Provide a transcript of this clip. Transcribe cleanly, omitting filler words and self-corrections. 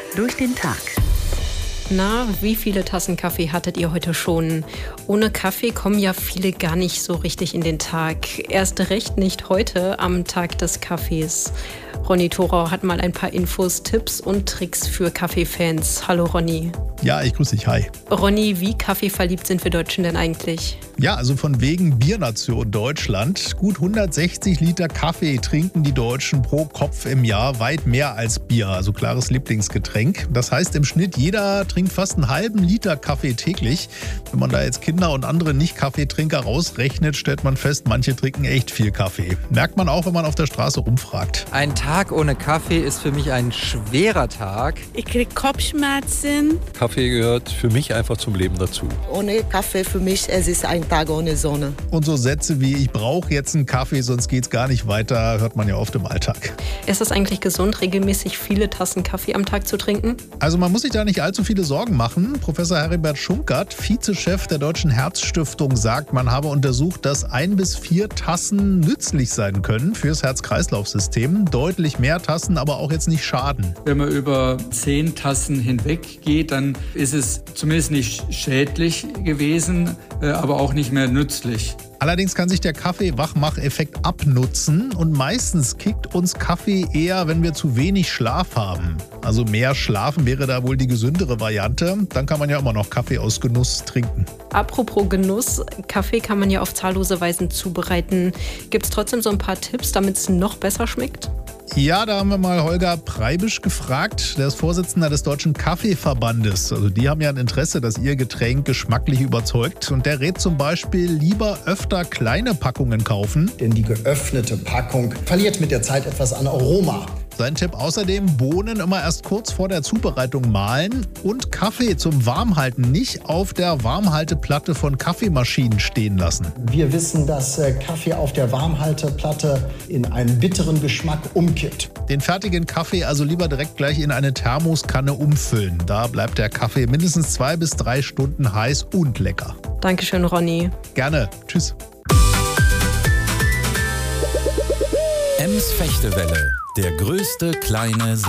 durch den Tag. Na, wie viele Tassen Kaffee hattet ihr heute schon? Ohne Kaffee kommen ja viele gar nicht so richtig in den Tag. Erst recht nicht heute am Tag des Kaffees. Ronny Thorau hat mal ein paar Infos, Tipps und Tricks für Kaffeefans. Hallo Ronny. Ja, ich grüße dich, hi. Ronny, wie kaffeeverliebt sind wir Deutschen denn eigentlich? Ja, also von wegen Biernation Deutschland. Gut 160 Liter Kaffee trinken die Deutschen pro Kopf im Jahr, weit mehr als Bier, also klares Lieblingsgetränk. Das heißt im Schnitt, jeder trinkt fast einen halben Liter Kaffee täglich. Wenn man da jetzt Kinder und andere Nicht-Kaffeetrinker rausrechnet, stellt man fest, manche trinken echt viel Kaffee. Merkt man auch, wenn man auf der Straße rumfragt. Ein Tag ohne Kaffee ist für mich ein schwerer Tag. Ich kriege Kopfschmerzen. Kaffee gehört für mich einfach zum Leben dazu. Ohne Kaffee für mich, es ist ein Tag ohne Sonne. Und so Sätze wie, ich brauche jetzt einen Kaffee, sonst geht's gar nicht weiter, hört man ja oft im Alltag. Ist es eigentlich gesund, regelmäßig viele Tassen Kaffee am Tag zu trinken? Also man muss sich da nicht allzu viele Sorgen machen. Professor Heribert Schunkert, Vizechef der Deutschen Herzstiftung, sagt, man habe untersucht, dass 1 bis 4 Tassen nützlich sein können fürs Herz-Kreislauf-System. Deutlich mehr Tassen, aber auch jetzt nicht schaden. Wenn man über 10 Tassen hinweg geht, dann ist es zumindest nicht schädlich gewesen, aber auch nicht mehr nützlich. Allerdings kann sich der Kaffee-Wachmach-Effekt abnutzen und meistens kickt uns Kaffee eher, wenn wir zu wenig Schlaf haben. Also mehr schlafen wäre da wohl die gesündere Variante. Dann kann man ja immer noch Kaffee aus Genuss trinken. Apropos Genuss, Kaffee kann man ja auf zahllose Weisen zubereiten. Gibt es trotzdem so ein paar Tipps, damit es noch besser schmeckt? Ja, da haben wir mal Holger Preibisch gefragt. Der ist Vorsitzender des Deutschen Kaffeeverbandes. Also die haben ja ein Interesse, dass ihr Getränk geschmacklich überzeugt. Und der rät zum Beispiel, lieber öfter kleine Packungen kaufen. Denn die geöffnete Packung verliert mit der Zeit etwas an Aroma. Sein Tipp außerdem, Bohnen immer erst kurz vor der Zubereitung mahlen und Kaffee zum Warmhalten nicht auf der Warmhalteplatte von Kaffeemaschinen stehen lassen. Wir wissen, dass Kaffee auf der Warmhalteplatte in einen bitteren Geschmack umkippt. Den fertigen Kaffee also lieber direkt gleich in eine Thermoskanne umfüllen. Da bleibt der Kaffee mindestens 2 bis 3 Stunden heiß und lecker. Dankeschön, Ronny. Gerne. Tschüss. Ems Fechtewelle, der größte kleine